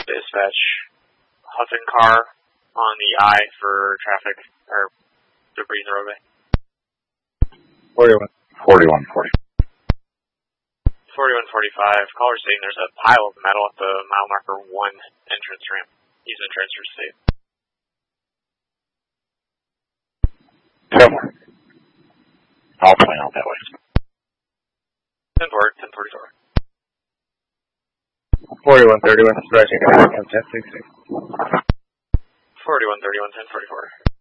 Dispatch, Hudson car on the I for traffic, or debris in the roadway. 41. 4145, caller saying there's a pile of metal at the mile marker 1 entrance ramp. He's in transfer state. 10 more. I'll plan out that way. 10 forward, 1044. 4131, dispatching, 1066. 4131, 1044.